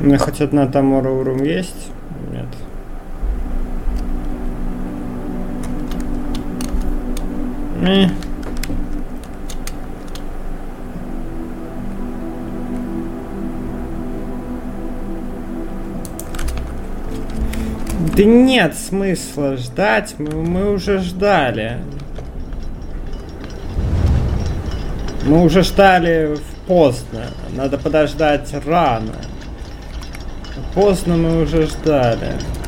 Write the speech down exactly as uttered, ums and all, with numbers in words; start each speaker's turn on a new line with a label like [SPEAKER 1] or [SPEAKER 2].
[SPEAKER 1] У меня хоть одна там Aurora есть? Нет. Э. Да нет смысла ждать, мы, мы уже ждали. Мы уже ждали поздно, надо подождать рано. Поздно мы уже ждали.